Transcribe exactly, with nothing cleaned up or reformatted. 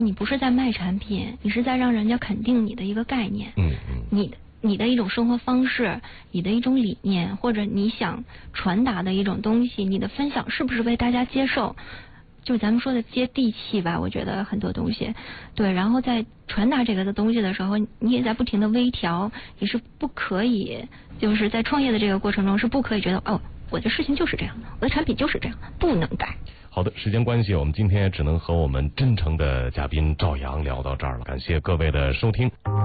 你不是在卖产品，你是在让人家肯定你的一个概念， 嗯嗯， 你的你的一种生活方式，你的一种理念，或者你想传达的一种东西，你的分享是不是被大家接受？就咱们说的接地气吧，我觉得很多东西，对，然后在传达这个的东西的时候，你也在不停的微调，你是不可以，就是在创业的这个过程中是不可以觉得哦，我的事情就是这样的，我的产品就是这样，不能改。 好的，时间关系，我们今天也只能和我们真诚的嘉宾赵阳聊到这儿了，感谢各位的收听。